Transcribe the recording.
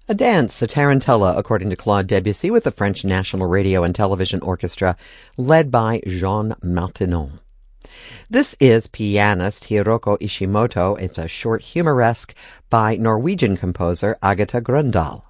A dance, a tarantella, according to Claude Debussy, with the French National Radio and Television Orchestra, led by Jean Martineau. This is pianist Hiroko Ishimoto. It's a short humoresque by Norwegian composer Agatha Grøndahl.